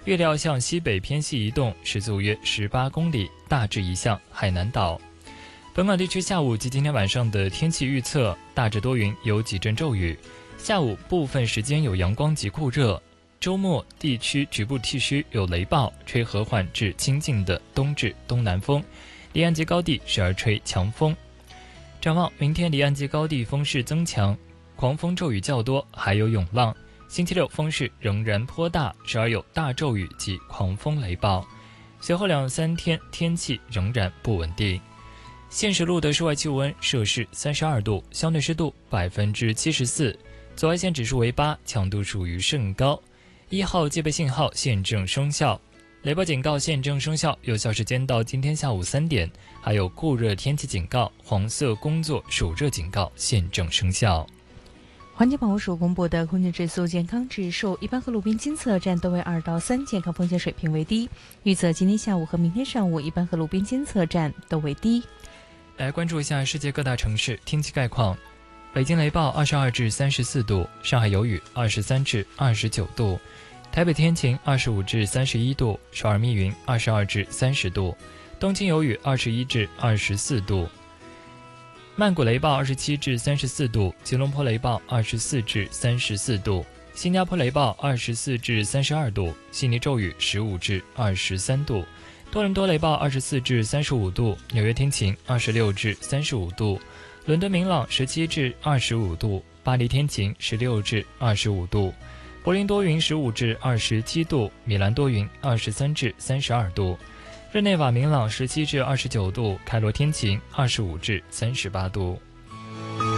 预料向西北偏西移动，时速约18公里，大致移向海南岛。本港地区下午及今天晚上的天气预测：大致多云，有几阵骤雨，下午部分时间有阳光及酷热。周末地区局部地区有雷暴，吹和缓至清劲的东至东南风，离岸及高地时而吹强风。展望明天离岸及高地风势增强，狂风骤雨较多，还有涌浪。星期六风势仍然颇大，时而有大骤雨及狂风雷暴。随后2-3天天气仍然不稳定。现时录的室外气温摄氏32度，相对湿度74%，紫外线指数为8，强度属于甚高。1号戒备信号现正生效，雷暴警告现正生效，有效时间到今天下午3点。还有酷热天气警告、黄色工作暑热警告现正生效。 环境保护署公布的空气质素健康指数，一般和路边监测站都为2到3，健康风险水平为低。预测今天下午和明天上午，一般和路边监测站都为低。 来关注一下世界各大城市天气概况。北京雷暴22至34度，上海有雨23至29度，台北天晴25至31度，首尔密云22至30度，东京有雨21至24度，曼谷雷暴27至34度，吉隆坡雷暴24至34度，新加坡雷暴24至32度，悉尼骤雨15至23度，多伦多雷暴24至35度，纽约天晴26至35度，伦敦明朗17至25度，巴黎天晴16至25度，柏林多云15至27度，米兰多云23至32度，日内瓦明朗17至29度，开罗天晴25至38度。